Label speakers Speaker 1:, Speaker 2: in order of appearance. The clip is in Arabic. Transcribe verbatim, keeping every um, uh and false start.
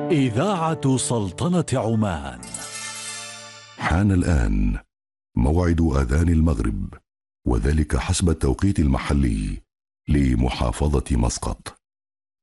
Speaker 1: إذاعة سلطنة عمان.
Speaker 2: حان الآن موعد آذان المغرب، وذلك حسب التوقيت المحلي لمحافظة مسقط.